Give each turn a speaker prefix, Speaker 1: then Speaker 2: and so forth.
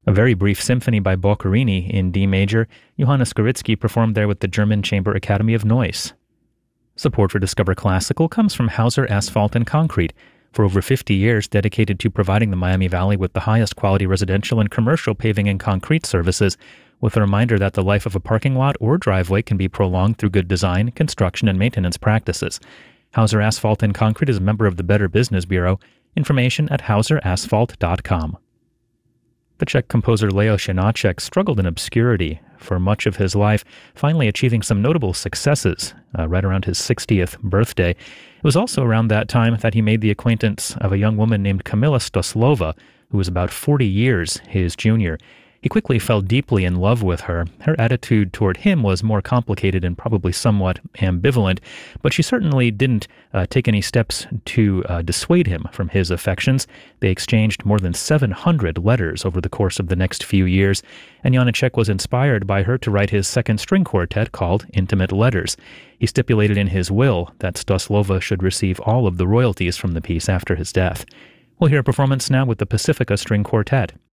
Speaker 1: A very brief symphony by Boccherini in D major, Johannes Skoritsky performed there with the German Chamber Academy of Neuss. Support for Discover Classical comes from Hauser Asphalt and Concrete, for over 50 years dedicated to providing the Miami Valley with the highest quality residential and commercial paving and concrete services, with a reminder that the life of a parking lot or driveway can be prolonged through good design, construction, and maintenance practices. Hauser Asphalt and Concrete is a member of the Better Business Bureau. Information at hauserasphalt.com. The Czech composer Leoš Janáček struggled in obscurity for much of his life, finally achieving some notable successes right around his 60th birthday. It was also around that time that he made the acquaintance of a young woman named Kamila Stoslova, who was about 40 years his junior. He quickly fell deeply in love with her. Her attitude toward him was more complicated and probably somewhat ambivalent, but she certainly didn't take any steps to dissuade him from his affections. They exchanged more than 700 letters over the course of the next few years, and Janáček was inspired by her to write his second string quartet called Intimate Letters. He stipulated in his will that Stoslova should receive all of the royalties from the piece after his death. We'll hear a performance now with the Pacifica String Quartet.